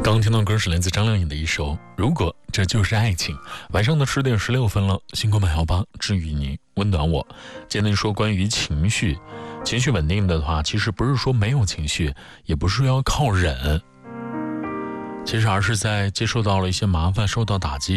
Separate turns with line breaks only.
刚听到歌是来自张靓颖的一首《如果这就是爱情》。晚上的10点16分了，星空818治愈你，温暖我。今天说关于情绪稳定的话，其实不是说没有情绪，也不是要靠忍，其实而是在接受到了一些麻烦，受到打击